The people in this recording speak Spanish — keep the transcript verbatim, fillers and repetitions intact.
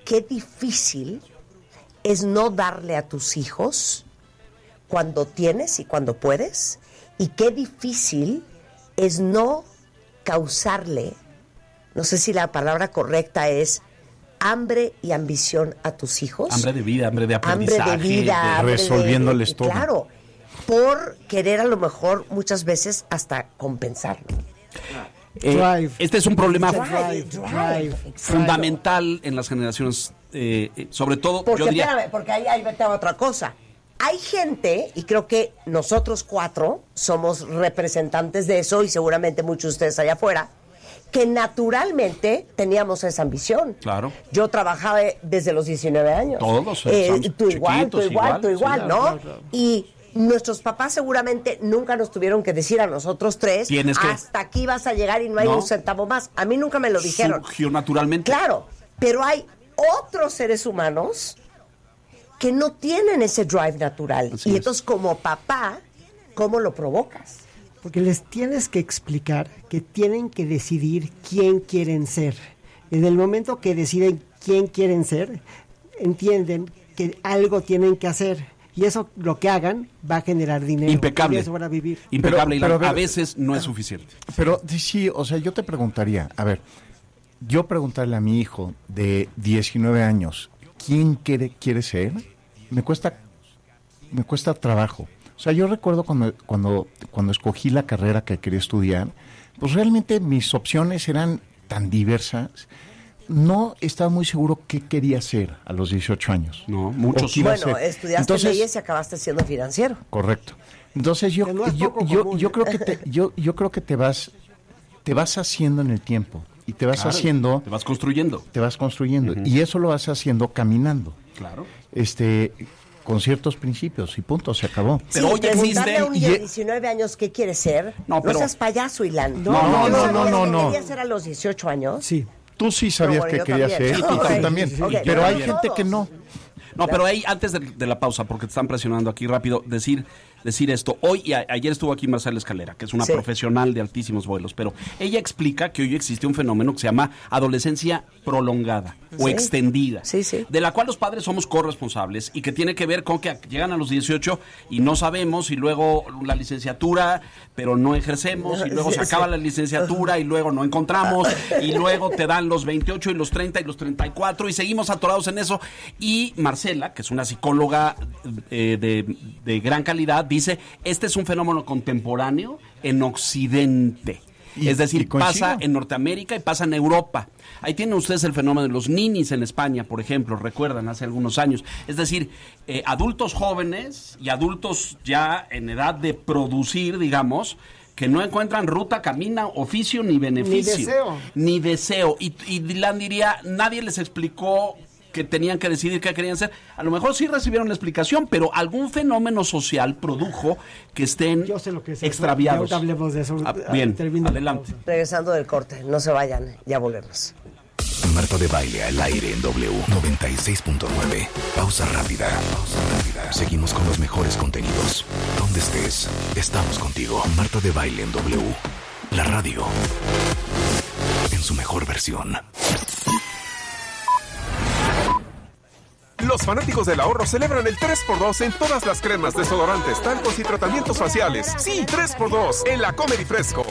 qué difícil es no darle a tus hijos cuando tienes y cuando puedes, y qué difícil es no causarle, no sé si la palabra correcta es hambre y ambición a tus hijos. Hambre de vida, hambre de aprendizaje. Hambre de vida, hambre resolviéndoles de, todo. Claro, por querer a lo mejor muchas veces hasta compensarlo. Eh, Drive. este es un problema Drive, drive, fundamental en las generaciones, eh, eh, sobre todo, Porque, yo diría... espérame, porque ahí, ahí vete a otra cosa. Hay gente, y creo que nosotros cuatro somos representantes de eso, y seguramente muchos de ustedes allá afuera, que naturalmente teníamos esa ambición. Claro. Yo trabajaba desde los diecinueve años. Todos, eh, estamos tú igual, tú chiquitos, igual, igual, tú igual, sí, ¿no? claro, claro. Y nuestros papás seguramente nunca nos tuvieron que decir a nosotros tres, Tienes que- hasta aquí vas a llegar y no hay No. un centavo más. A mí nunca me lo dijeron. Surgió naturalmente. Claro, pero hay otros seres humanos que no tienen ese drive natural. Así y es. entonces, como papá, ¿cómo lo provocas? Porque les tienes que explicar que tienen que decidir quién quieren ser. En el momento que deciden quién quieren ser, entienden que algo tienen que hacer. Y eso, lo que hagan, va a generar dinero. Impecable. Y de eso van a vivir. Impecable, Pero- pero Ilan. a a ver- veces no es suficiente. Pero sí, o sea, yo te preguntaría, a ver, yo preguntarle a mi hijo de diecinueve años, ¿quién quiere, quiere ser? Me cuesta, me cuesta trabajo. O sea, yo recuerdo cuando, cuando, cuando escogí la carrera que quería estudiar, pues realmente mis opciones eran tan diversas. No estaba muy seguro qué quería hacer a los dieciocho años. No, muchos O qué iba a Bueno, hacer. estudiaste Entonces, leyes y acabaste siendo financiero. correcto. Entonces yo Que no es yo, poco yo, común. yo creo que te, yo yo creo que te vas te vas haciendo en el tiempo y te vas Claro, haciendo te vas construyendo. te vas construyendo Ujú. y eso lo vas haciendo caminando. Claro. Este con ciertos principios y punto, se acabó. Pero sí, hoy preguntarle existe- a un niño de y- diecinueve años qué quiere ser, No, no, pero- seas payaso, Ilan. No, no, ¿Tú no, sabías no, no, qué no. querías ser a los dieciocho años? Sí. Tú sí sabías bueno, que yo querías también. ser, Sí, y tú sí, también, sí, sí, ok, pero pero hay no gente todos. que no. No, pero ahí, antes de, de la pausa, porque te están presionando aquí rápido, decir decir esto. Hoy, y a- ayer estuvo aquí Marcela Escalera, que es una Sí. profesional de altísimos vuelos, pero ella explica que hoy existe un fenómeno que se llama adolescencia prolongada o Sí. extendida, Sí, sí. de la cual los padres somos corresponsables y que tiene que ver con que llegan a los dieciocho y no sabemos, y luego la licenciatura, pero no ejercemos, y luego se Sí, acaba sí. la licenciatura y luego no encontramos, y luego te dan los veintiocho y los treinta y los treinta y cuatro y seguimos atorados en eso. Y Marcela, que es una psicóloga eh, de, de gran calidad, dice, este es un fenómeno contemporáneo en Occidente. Y- es decir, y coincido. pasa en Norteamérica y pasa en Europa. Ahí tienen ustedes el fenómeno de los ninis en España, por ejemplo, recuerdan, hace algunos años. Es decir, eh, adultos jóvenes y adultos ya en edad de producir, digamos, que no encuentran ruta, camina, oficio ni beneficio. Ni deseo. Ni deseo. Y, y Dylan diría, nadie les explicó que tenían que decidir qué querían hacer. A lo mejor sí recibieron la explicación, pero algún fenómeno social produjo que estén Yo sé lo que es eso. extraviados. Ya ahorita hablemos de eso. Ah, Ah, bien, termina la adelante. pausa. Regresando del corte, no se vayan, ya volvemos. Marta de Baile al aire en W noventa y seis punto nueve. Pausa rápida. Pausa rápida. Seguimos con los mejores contenidos. Donde estés, estamos contigo. Marta de Baile en W. La radio. En su mejor versión. Los fanáticos del ahorro celebran el tres por dos en todas las cremas, desodorantes, talcos y tratamientos faciales. Sí, tres por dos en la Comer y Fresco.